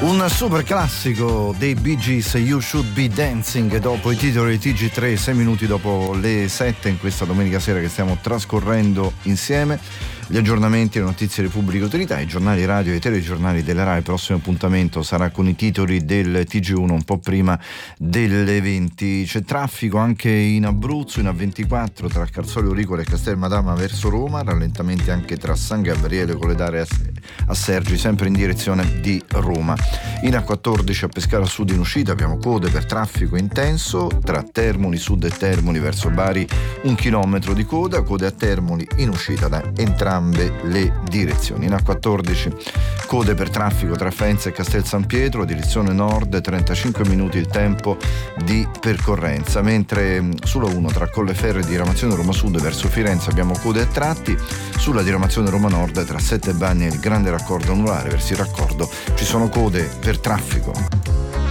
Un super classico dei Bee Gees, You Should Be Dancing, dopo i titoli di TG3, 6 minuti dopo le 7 in questa domenica sera che stiamo trascorrendo insieme. Gli aggiornamenti, le notizie di pubblica utilità, i giornali radio e i telegiornali della RAI. Il prossimo appuntamento sarà con i titoli del TG1 un po' prima delle 20. C'è traffico anche in Abruzzo, in A24 tra Carsolo Auricolo e Castelmadama verso Roma, rallentamenti anche tra San Gabriele Colledare a Sergi, sempre in direzione di Roma. In A14 a Pescara Sud in uscita abbiamo code per traffico intenso tra Termoli Sud e Termoli verso Bari, 1 chilometro di coda, code a Termoli in uscita da entrambe le direzioni. In A14 code per traffico tra Faenza e Castel San Pietro, direzione nord, 35 minuti il tempo di percorrenza, mentre sulla 1 tra Colleferro e diramazione Roma Sud verso Firenze abbiamo code a tratti, sulla diramazione Roma Nord tra Sette Bagni e il grande raccordo anulare verso il raccordo ci sono code per traffico.